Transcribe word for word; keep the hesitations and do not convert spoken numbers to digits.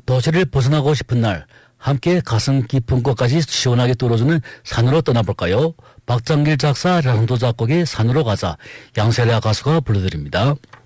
도시를 벗어나고 싶은 날 함께 가슴 깊은 곳까지 시원하게 뚫어주는 산으로 떠나볼까요? 박장길 작사, 라운도 작곡의 산으로 가자, 양세라 가수가 불러드립니다.